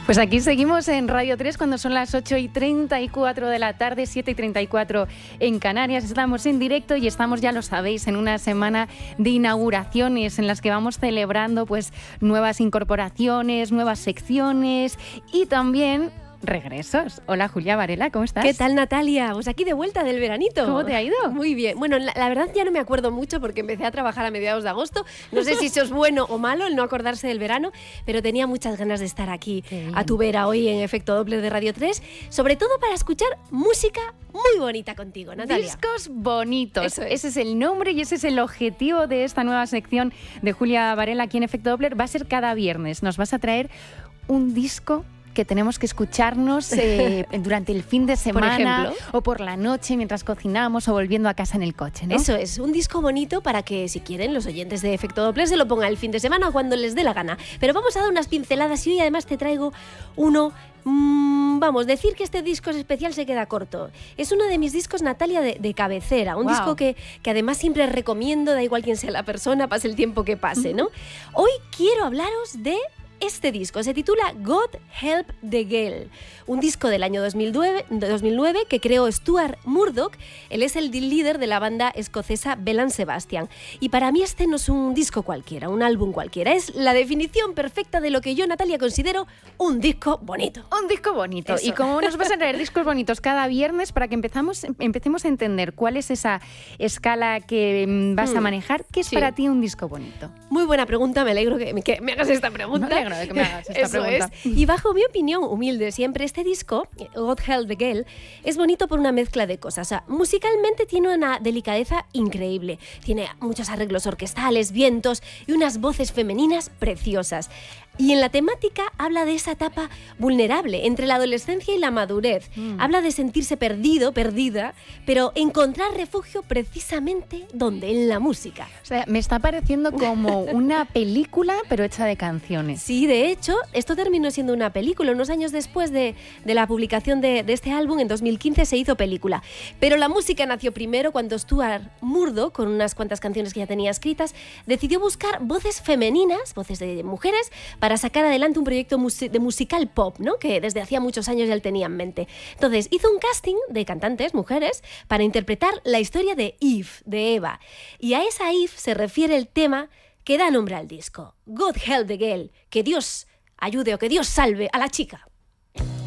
Pues aquí seguimos en Radio 3 cuando son las 8:34 de la tarde, 7:34 en Canarias. Estamos en directo y estamos, ya lo sabéis, en una semana de inauguraciones en las que vamos celebrando pues nuevas incorporaciones, nuevas secciones y también regresos. Hola Julia Varela, ¿cómo estás? ¿Qué tal, Natalia? Pues aquí de vuelta del veranito. ¿Cómo te ha ido? Muy bien. Bueno, la verdad ya no me acuerdo mucho porque empecé a trabajar a mediados de agosto. No sé si eso es bueno o malo el no acordarse del verano, pero tenía muchas ganas de estar aquí a tu vera hoy en Efecto Doppler de Radio 3, sobre todo para escuchar música muy bonita contigo, Natalia. Discos bonitos. Ese es el nombre y ese es el objetivo de esta nueva sección de Julia Varela aquí en Efecto Doppler. Va a ser cada viernes. Nos vas a traer un disco que tenemos que escucharnos durante el fin de semana o por la noche mientras cocinamos o volviendo a casa en el coche, ¿no? Eso es, un disco bonito para que, si quieren, los oyentes de Efecto Doppler se lo pongan el fin de semana o cuando les dé la gana. Pero vamos a dar unas pinceladas y hoy además te traigo uno... vamos, decir que este disco es especial se queda corto. Es uno de mis discos, Natalia, de cabecera. Un disco que además siempre recomiendo, da igual quién sea la persona, pase el tiempo que pase, ¿no? Hoy quiero hablaros de... Este disco se titula God Help the Girl, un disco del año 2009 que creó Stuart Murdoch. Él es el líder de la banda escocesa Bell and Sebastian. Y para mí este no es un disco cualquiera, un álbum cualquiera. Es la definición perfecta de lo que yo, Natalia, considero un disco bonito. Un disco bonito. Eso. Y como nos vas a traer discos bonitos cada viernes para que empecemos a entender cuál es esa escala que vas a manejar, ¿qué es para ti un disco bonito? Muy buena pregunta, me alegro que me hagas esta pregunta. Me alegro de que me hagas esta pregunta. Es. Y bajo mi opinión humilde siempre, este disco, God Help the Girl, es bonito por una mezcla de cosas. O sea, musicalmente tiene una delicadeza increíble. Tiene muchos arreglos orquestales, vientos y unas voces femeninas preciosas. Y en la temática habla de esa etapa vulnerable entre la adolescencia y la madurez. Habla de sentirse perdido, perdida, pero encontrar refugio precisamente ¿dónde? En la música. O sea, me está pareciendo como una película, pero hecha de canciones. Sí, de hecho, esto terminó siendo una película. Unos años después de la publicación de este álbum, en 2015, se hizo película. Pero la música nació primero cuando Stuart Murdoch, con unas cuantas canciones que ya tenía escritas, decidió buscar voces femeninas, voces de mujeres, para sacar adelante un proyecto de musical pop, ¿no? Que desde hacía muchos años ya él tenía en mente. Entonces hizo un casting de cantantes, mujeres, para interpretar la historia de Eve, de Eva. Y a esa Eve se refiere el tema que da nombre al disco. God Help the Girl, que Dios ayude o que Dios salve a la chica.